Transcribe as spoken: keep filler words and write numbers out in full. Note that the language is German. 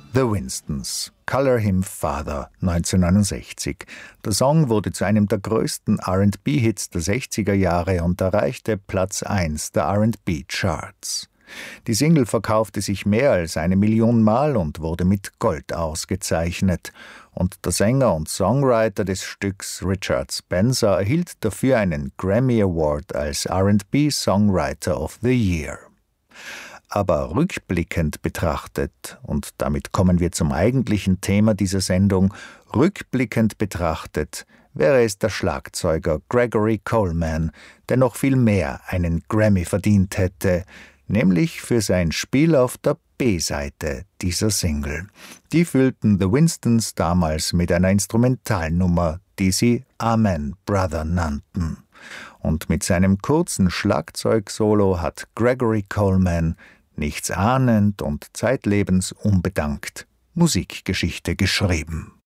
The Winstons, Colour Him Father, neunzehnhundertneunundsechzig. Der Song wurde zu einem der größten R and B-Hits der sechziger Jahre und erreichte Platz eins der R and B-Charts. Die Single verkaufte sich mehr als eine Million Mal und wurde mit Gold ausgezeichnet. Und der Sänger und Songwriter des Stücks, Richard Spencer, erhielt dafür einen Grammy Award als R and B Songwriter of the Year. Aber rückblickend betrachtet, und damit kommen wir zum eigentlichen Thema dieser Sendung, rückblickend betrachtet wäre es der Schlagzeuger Gregory Coleman, der noch viel mehr einen Grammy verdient hätte, nämlich für sein Spiel auf der B-Seite dieser Single. Die füllten The Winstons damals mit einer Instrumentalnummer, die sie Amen Brother nannten. Und mit seinem kurzen Schlagzeugsolo hat Gregory Coleman nichts ahnend und zeitlebens unbedankt Musikgeschichte geschrieben.